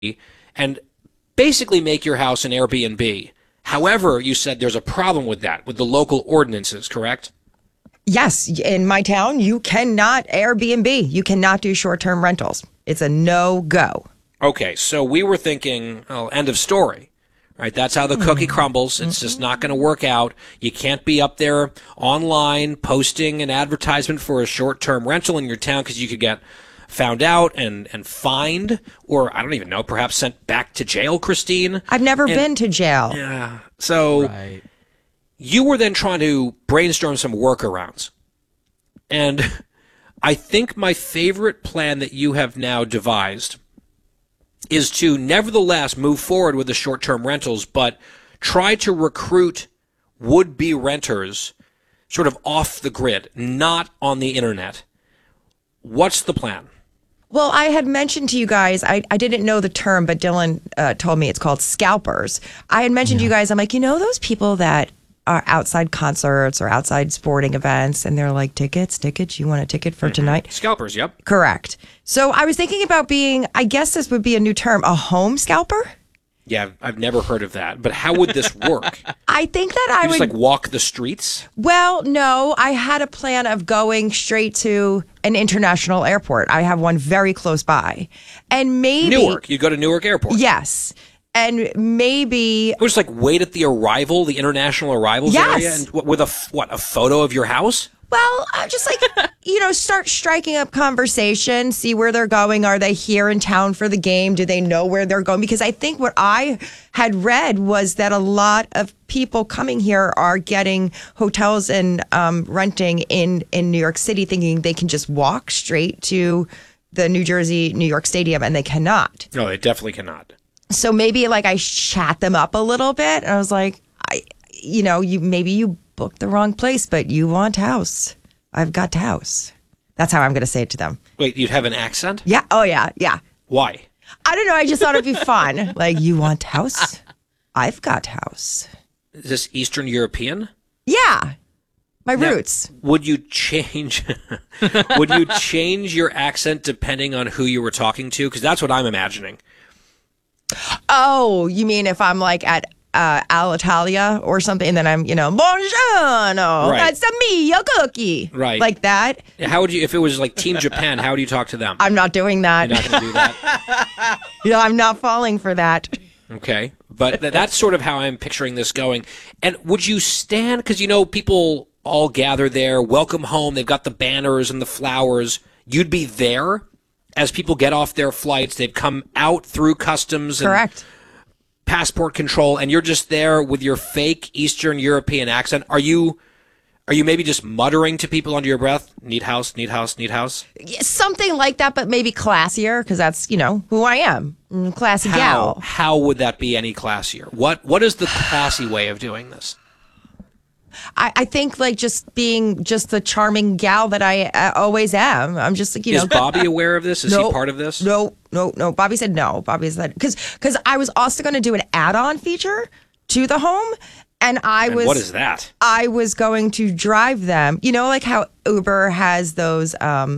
and basically make your house an Airbnb. However, you said there's a problem with that, with the local ordinances, correct? Yes, in my town, you cannot Airbnb. You cannot do short-term rentals. It's a no-go. Okay, so we were thinking, oh, end of story, right? That's how the cookie crumbles. It's just not going to work out. You can't be up there online posting an advertisement for a short-term rental in your town because you could get found out and fined, or I don't even know, perhaps sent back to jail, Christine. I've never been to jail. Yeah. So you were then trying to brainstorm some workarounds. And I think my favorite plan that you have now devised is to nevertheless move forward with the short-term rentals, but try to recruit would-be renters sort of off the grid, not on the internet. What's the plan? Well, I had mentioned to you guys, I didn't know the term, but Dylan told me it's called scalpers. I had mentioned to you guys, I'm like, those people that are outside concerts or outside sporting events, and they're like, tickets, you want a ticket for tonight? Scalpers, yep. Correct. So I was thinking about being, I guess this would be a new term, a home scalper? Yeah, I've never heard of that. But how would this work? I think that I would... just like walk the streets? Well, no. I had a plan of going straight to an international airport. I have one very close by. And maybe... Newark. You go to Newark Airport. Yes. And maybe... Or just like wait at the arrival, the international arrivals area? And with a photo of your house? Well, just like, start striking up conversation, see where they're going. Are they here in town for the game? Do they know where they're going? Because I think what I had read was that a lot of people coming here are getting hotels and renting in New York City thinking they can just walk straight to the New York Stadium, and they cannot. No, they definitely cannot. So maybe like I chat them up a little bit. And I was like, maybe you booked the wrong place, but you want house. I've got house. That's how I'm going to say it to them. Wait, you'd have an accent? Yeah. Oh, yeah. Yeah. Why? I don't know. I just thought it'd be fun. Like, you want house? I've got house. Is this Eastern European? Yeah. My roots. Would you change your accent depending on who you were talking to? Because that's what I'm imagining. Oh, you mean if I'm like at Alitalia or something, and then I'm, buongiorno, right. That's a me, a cookie. Right. Like that. How would you, if it was like Team Japan, how would you talk to them? I'm not doing that. You're not going to do that? I'm not falling for that. Okay. But that's sort of how I'm picturing this going. And would you stand, because, people all gather there, welcome home, they've got the banners and the flowers. You'd be there as people get off their flights. They've come out through customs. Correct. Passport control, and you're just there with your fake Eastern European accent. Are you maybe just muttering to people under your breath, need house, need house, need house? Something like that, but maybe classier, because that's, who I am. Classy gal. How would that be any classier? What is the classy way of doing this? I think like just being just the charming gal that I always am. I'm just like, Is Bobby aware of this? Is he part of this? No. Bobby said no. Bobby said, because I was also going to do an add-on feature to the home. And what is that? I was going to drive them. Like how Uber has those,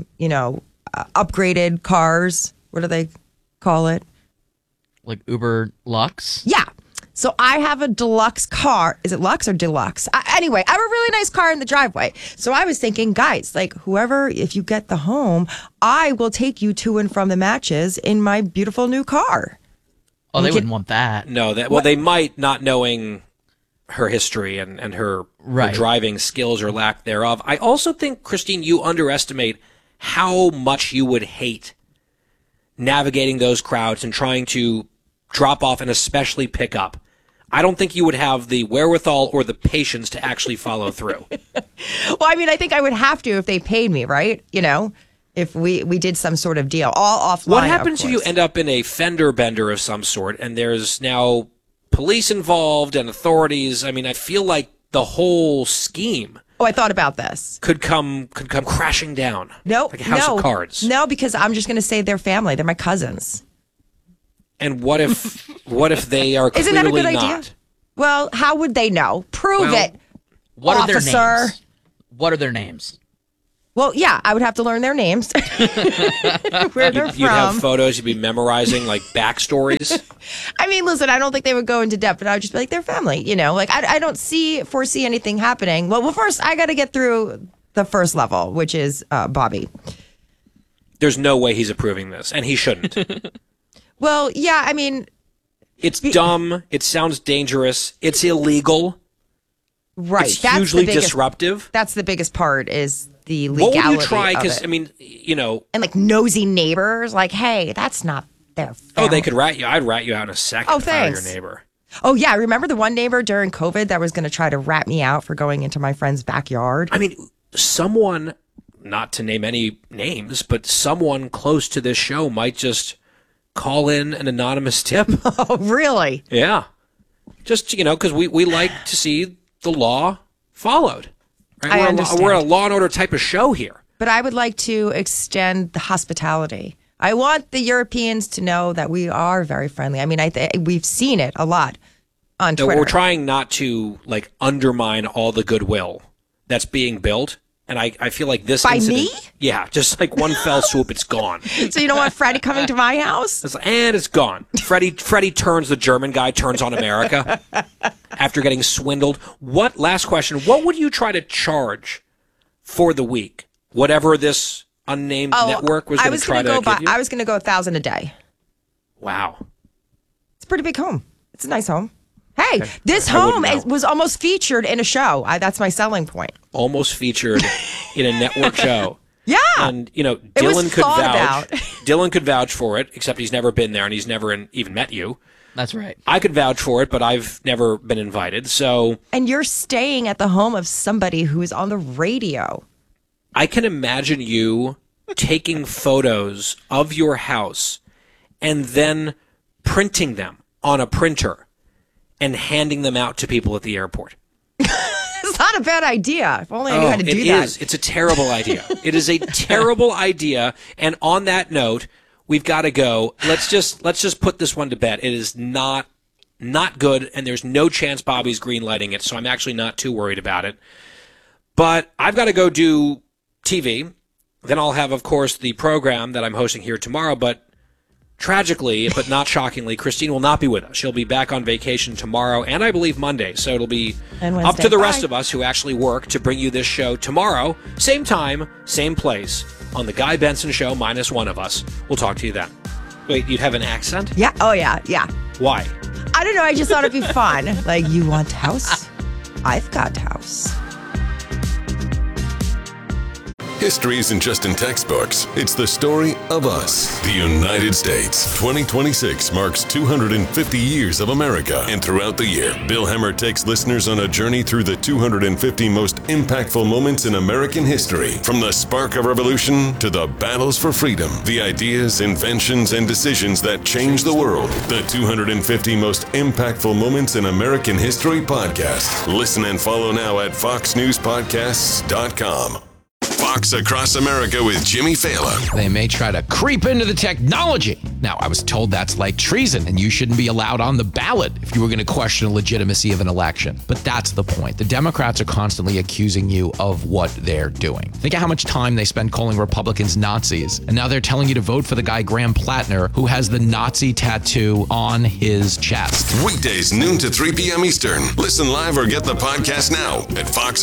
upgraded cars. What do they call it? Like Uber Lux? Yeah. So I have a deluxe car. Is it Lux or Deluxe? Anyway, I have a really nice car in the driveway. So I was thinking, guys, like whoever, if you get the home, I will take you to and from the matches in my beautiful new car. Oh, they wouldn't want that. No, they might, not knowing her history and her driving skills or lack thereof. I also think, Christine, you underestimate how much you would hate navigating those crowds and trying to drop off and especially pick up. I don't think you would have the wherewithal or the patience to actually follow through. Well, I mean, I think I would have to if they paid me, right? If we did some sort of deal, all offline. What happens if you end up in a fender bender of some sort and there's now police involved and authorities? I mean, I feel like the whole scheme... Oh, I thought about this. Could come crashing down. No, like a house of cards. No, because I'm just going to say they're family. They're my cousins. And what if they are clearly Isn't that a good not? idea? Well, how would they know? Prove it, What officer. are their names? What are their names? Well, yeah, I would have to learn their names, where they're from. You'd have photos. You'd be memorizing like backstories. I mean, listen, I don't think they would go into depth, but I would just be like, they're family. Like I don't foresee anything happening. Well, first I got to get through the first level, which is Bobby. There's no way he's approving this, and he shouldn't. Well, yeah, I mean, it's dumb. It sounds dangerous. It's illegal. Right. It's hugely disruptive. That's the biggest part is the legality. What would you try? Because I mean, and like nosy neighbors, like, hey, that's not their family. Oh, they could rat you. I'd rat you out in a second. Oh, if I were thanks. your neighbor. Oh yeah, remember the one neighbor during COVID that was going to try to rat me out for going into my friend's backyard? I mean, someone, not to name any names, but someone close to this show might just call in an anonymous tip. Oh, really? Yeah. Just, because we like to see the law followed. Right? I understand. We're a Law and Order type of show here. But I would like to extend the hospitality. I want the Europeans to know that we are very friendly. I mean, we've seen it a lot on Twitter. We're trying not to undermine all the goodwill that's being built. And I feel like this By incident, me? Yeah, just like one fell swoop, it's gone. So you don't want Freddie coming to my house? And it's gone. Freddie turns, the German guy turns on America after getting swindled. Last question, what would you try to charge for the week? Whatever this unnamed network was going to try to give you? I was going to go $1,000 a day. Wow. It's a pretty big home. It's a nice home. Hey, this home was almost featured in a show. That's my selling point. Almost featured in a network show. Yeah. And, Dylan could vouch. Dylan could vouch for it, except he's never been there and he's never even met you. That's right. I could vouch for it, but I've never been invited. So. And you're staying at the home of somebody who is on the radio. I can imagine you taking photos of your house and then printing them on a printer and handing them out to people at the airport. It's not a bad idea. If only I knew how to do that. It is. It's a terrible idea. It is a terrible idea. And on that note, we've got to go. Let's just put this one to bed. It is not good, and there's no chance Bobby's greenlighting it, so I'm actually not too worried about it. But I've got to go do TV. Then I'll have, of course, the program that I'm hosting here tomorrow, but tragically, but not shockingly, Christine will not be with us. She'll be back on vacation tomorrow and I believe Monday. So it'll be up to the rest of us who actually work to bring you this show tomorrow. Same time, same place on The Guy Benson Show, minus one of us. We'll talk to you then. Wait, you'd have an accent? Yeah. Oh, yeah. Yeah. Why? I don't know. I just thought it'd be fun. Like, you want house? I've got house. History isn't just in textbooks. It's the story of us, the United States. 2026 marks 250 years of America. And throughout the year, Bill Hemmer takes listeners on a journey through the 250 most impactful moments in American history. From the spark of revolution to the battles for freedom, the ideas, inventions, and decisions that changed the world. The 250 most impactful moments in American history podcast. Listen and follow now at foxnewspodcasts.com. Fox Across America with Jimmy Fallon. They may try to creep into the technology. Now, I was told that's like treason, and you shouldn't be allowed on the ballot if you were going to question the legitimacy of an election. But that's the point. The Democrats are constantly accusing you of what they're doing. Think of how much time they spend calling Republicans Nazis, and now they're telling you to vote for the guy Graham Plattner, who has the Nazi tattoo on his chest. Weekdays, noon to 3 p.m. Eastern. Listen live or get the podcast now at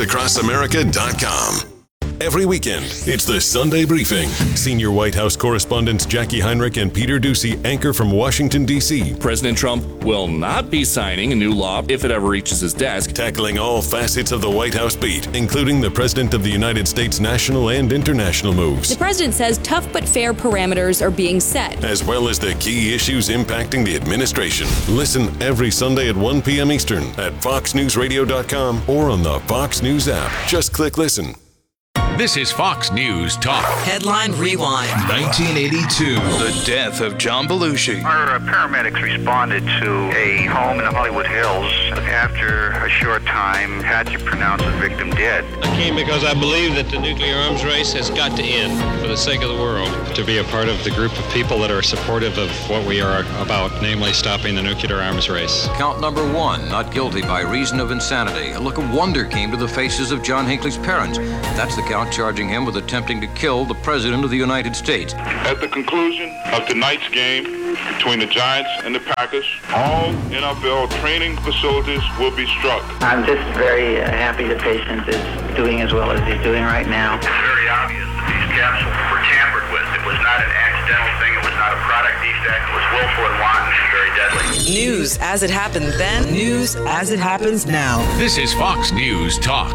foxacrossamerica.com. Every weekend, it's the Sunday Briefing. Senior White House correspondents Jackie Heinrich and Peter Doocy anchor from Washington, D.C. President Trump will not be signing a new law if it ever reaches his desk. Tackling all facets of the White House beat, including the President of the United States' national and international moves. The president says tough but fair parameters are being set, as well as the key issues impacting the administration. Listen every Sunday at 1 p.m. Eastern at foxnewsradio.com or on the Fox News app. Just click listen. This is Fox News Talk. Headline Rewind. 1982. The death of John Belushi. Our paramedics responded to a home in the Hollywood Hills. After a short time, had to pronounce the victim dead. I came because I believe that the nuclear arms race has got to end for the sake of the world. To be a part of the group of people that are supportive of what we are about, namely stopping the nuclear arms race. Count number 1, not guilty by reason of insanity. A look of wonder came to the faces of John Hinckley's parents. That's the count now charging him with attempting to kill the President of the United States. At the conclusion of tonight's game between the Giants and the Packers, all NFL training facilities will be struck. I'm just very happy the patient is doing as well as he's doing right now. It's very obvious that these capsules were tampered with. It was not an accidental thing. It was not a product defect. It was willful and wanton and very deadly. News as it happened then, news as it happens now. This is Fox News Talk.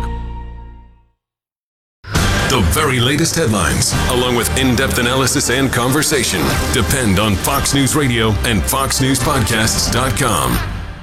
The very latest headlines, along with in-depth analysis and conversation, depend on Fox News Radio and FoxNewsPodcasts.com.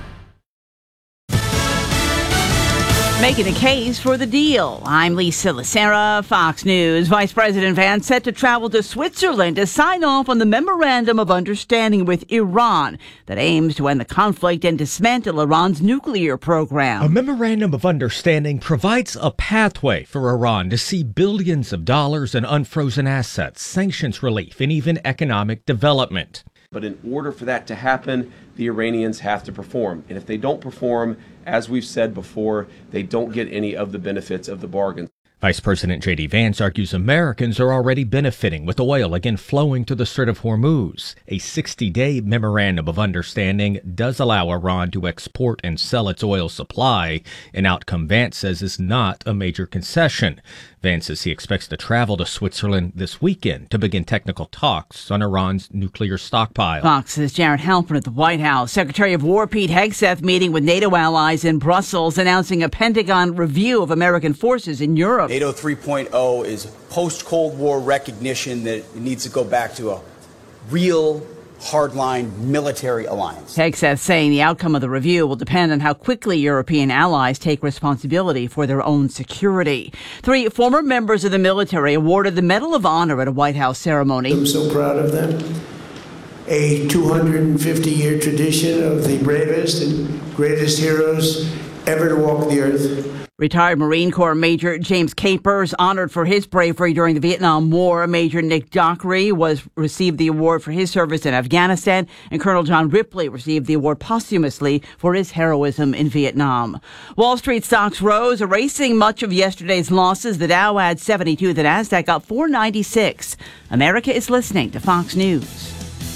Making a case for the deal. I'm Lisa Lacera, Fox News. Vice President Vance set to travel to Switzerland to sign off on the Memorandum of Understanding with Iran that aims to end the conflict and dismantle Iran's nuclear program. A Memorandum of Understanding provides a pathway for Iran to see billions of dollars in unfrozen assets, sanctions relief, and even economic development. But in order for that to happen, the Iranians have to perform. And if they don't perform, as we've said before, they don't get any of the benefits of the bargain. Vice President J.D. Vance argues Americans are already benefiting with oil again flowing through the Strait of Hormuz. A 60-day memorandum of understanding does allow Iran to export and sell its oil supply, an outcome Vance says is not a major concession. Vance says he expects to travel to Switzerland this weekend to begin technical talks on Iran's nuclear stockpile. Fox's Jared Halpern at the White House. Secretary of War Pete Hegseth meeting with NATO allies in Brussels, announcing a Pentagon review of American forces in Europe. NATO 3.0 is post-Cold War recognition that it needs to go back to a real hardline military alliance. Hegseth saying the outcome of the review will depend on how quickly European allies take responsibility for their own security. 3 former members of the military awarded the Medal of Honor at a White House ceremony. I'm so proud of them. A 250-year tradition of the bravest and greatest heroes ever to walk the earth. Retired Marine Corps Major James Capers honored for his bravery during the Vietnam War. Major Nick Dockery received the award for his service in Afghanistan, and Colonel John Ripley received the award posthumously for his heroism in Vietnam. Wall Street stocks rose, erasing much of yesterday's losses. The Dow had 72, the Nasdaq up 496. America is listening to Fox News.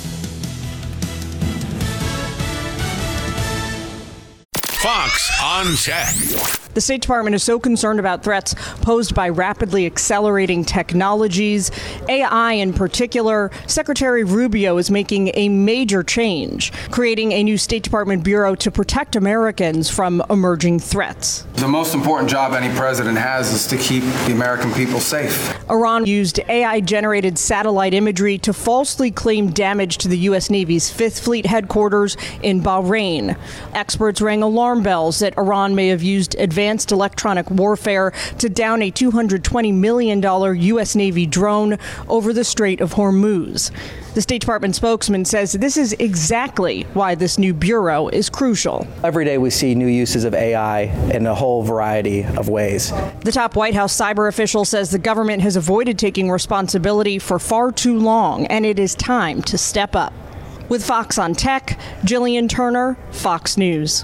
Fox on Tech. The State Department is so concerned about threats posed by rapidly accelerating technologies, AI in particular. Secretary Rubio is making a major change, creating a new State Department bureau to protect Americans from emerging threats. The most important job any president has is to keep the American people safe. Iran used AI-generated satellite imagery to falsely claim damage to the U.S. Navy's 5th Fleet headquarters in Bahrain. Experts rang alarm bells that Iran may have used advanced electronic warfare to down a $220 million U.S. Navy drone over the Strait of Hormuz. The State Department spokesman says this is exactly why this new bureau is crucial. Every day we see new uses of AI in a whole variety of ways. The top White House cyber official says the government has avoided taking responsibility for far too long, and it is time to step up. With Fox on Tech, Jillian Turner, Fox News.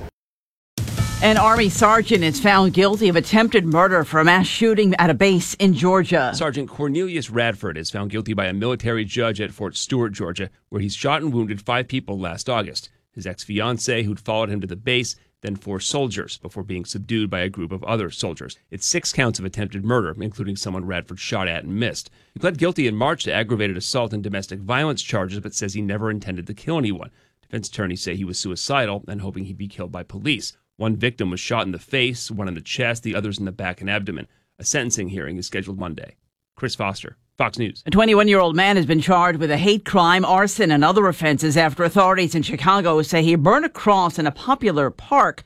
An Army sergeant is found guilty of attempted murder for a mass shooting at a base in Georgia. Sergeant Cornelius Radford is found guilty by a military judge at Fort Stewart, Georgia, where he's shot and wounded 5 people last August. His ex-fiancée, who'd followed him to the base, then 4 soldiers before being subdued by a group of other soldiers. It's 6 counts of attempted murder, including someone Radford shot at and missed. He pled guilty in March to aggravated assault and domestic violence charges, but says he never intended to kill anyone. Defense attorneys say he was suicidal and hoping he'd be killed by police. 1 victim was shot in the face, 1 in the chest, the others in the back and abdomen. A sentencing hearing is scheduled Monday. Chris Foster, Fox News. A 21-year-old man has been charged with a hate crime, arson, and other offenses after authorities in Chicago say he burned a cross in a popular park.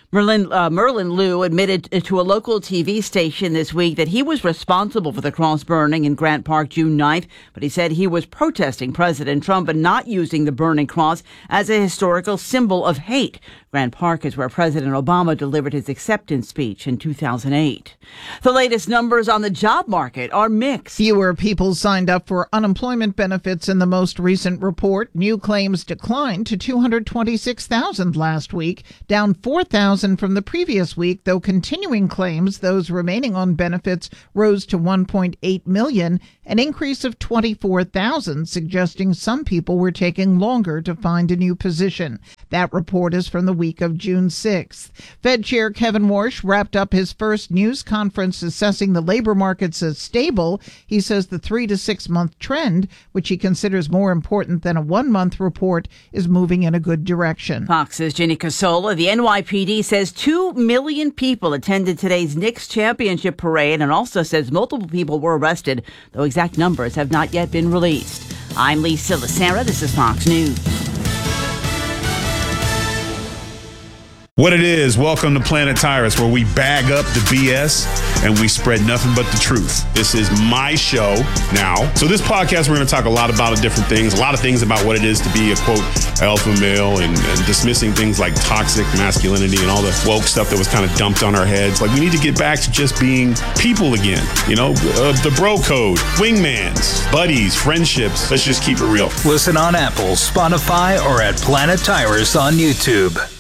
Merlin Liu admitted to a local TV station this week that he was responsible for the cross burning in Grant Park June 9th, but he said he was protesting President Trump and not using the burning cross as a historical symbol of hate. Grant Park is where President Obama delivered his acceptance speech in 2008. The latest numbers on the job market are mixed. Fewer people signed up for unemployment benefits in the most recent report. New claims declined to 226,000 last week, down 4,000 1,000 from the previous week, though continuing claims, those remaining on benefits, rose to 1.8 million, an increase of 24,000, suggesting some people were taking longer to find a new position. That report is from the week of June 6th. Fed Chair Kevin Warsh wrapped up his first news conference assessing the labor markets as stable. He says the 3 to 6 month trend, which he considers more important than a 1 month report, is moving in a good direction. Fox's Ginny Casola. The NYPD says 2 million people attended today's Knicks championship parade and also says multiple people were arrested, though exact numbers have not yet been released. I'm Lisa Lacera. This is Fox News. What it is, welcome to Planet Tyrus, where we bag up the BS and we spread nothing but the truth. This is my show now. So this podcast, we're going to talk a lot about different things, a lot of things about what it is to be a, quote, alpha male and dismissing things like toxic masculinity and all the woke stuff that was kind of dumped on our heads. Like, we need to get back to just being people again. You know, the bro code, wingmans, buddies, friendships. Let's just keep it real. Listen on Apple, Spotify, or at Planet Tyrus on YouTube.